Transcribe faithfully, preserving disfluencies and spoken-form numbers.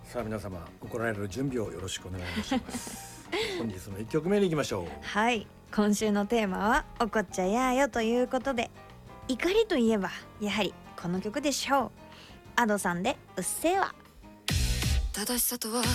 さあ皆様怒られる準備をよろしくお願いいたします本日のいっきょくめに行きましょう。 はい、今週のテーマは怒っちゃやーよということで、怒りといえばやはりこの曲でしょう。Adoさんでうっせぇわ。 正しさとは